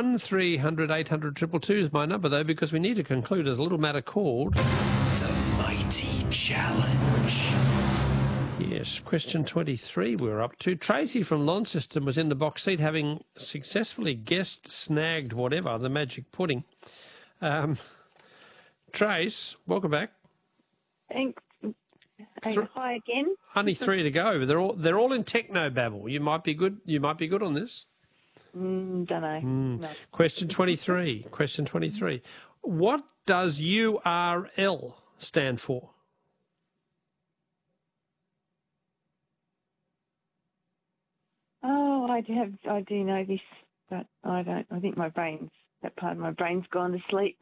1300 800 222 is my number, though, because we need to conclude as a little matter called... The Mighty Challenge. Yes, question 23 we're up to. Tracy from Launceston was in the box seat having successfully guessed, snagged, whatever, the magic pudding. Trace, welcome back. Thanks. Hi again. Only 3 to go. They're all in techno-babble. You might be good. You might be good on this. Don't know. No. Question 23. Question 23. What does URL stand for? Oh, I do know this, but I don't. I think that part of my brain's gone to sleep.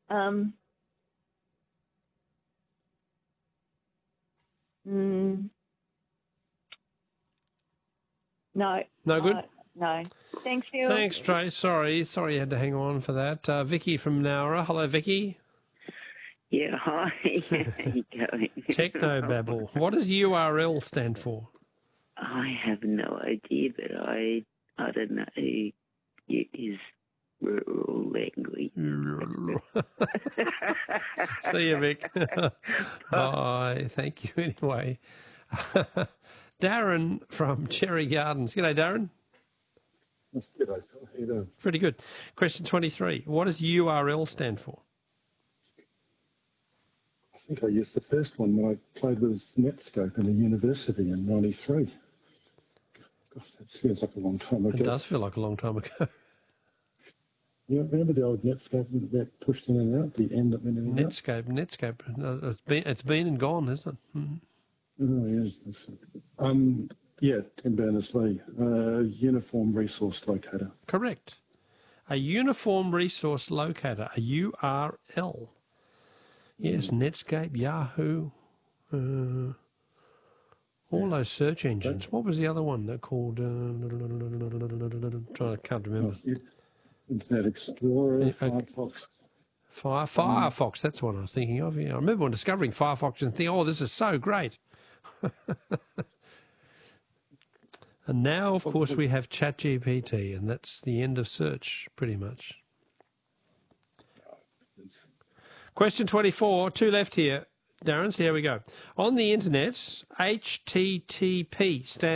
No. No good? No. Thanks, Phil. Thanks, Trace. Sorry you had to hang on for that. Vicky from Nowra. Hello, Vicky. Yeah, hi. How you going? Technobabble. What does URL stand for? I have no idea, but I don't know. It is rural language. See you, Vic. Bye. Thank you anyway. Darren from Cherry Gardens. G'day, Darren. G'day, Phil. How you doing? Pretty good. Question 23. What does URL stand for? I think I used the first one when I played with Netscape in a university in '93. Gosh, that feels like a long time ago. It does feel like a long time ago. You remember the old Netscape that pushed in and out, the end that went in and out? Netscape. No, it's been and gone, isn't it? Mm. Oh, yes. Yeah, Tim Berners-Lee, Uniform Resource Locator. Correct. A Uniform Resource Locator, a URL. Yes, Netscape, Yahoo, all those search engines. What was the other one that called? I can't remember. Internet Explorer, Firefox. Firefox, that's what I was thinking of. Yeah, I remember when discovering Firefox and thinking, oh, this is so great. And now, of course, we have ChatGPT, and that's the end of search, pretty much. Question 24, 2 left here. Darren, so here we go. On the internet, HTTP stands